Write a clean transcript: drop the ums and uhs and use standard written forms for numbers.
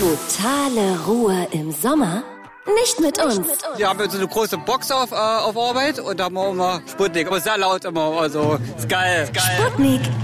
Totale Ruhe im Sommer? Nicht mit uns. Wir haben so eine große Box auf Arbeit und da haben wir immer Sputnik. Aber sehr laut immer, also ist geil. Sputnik.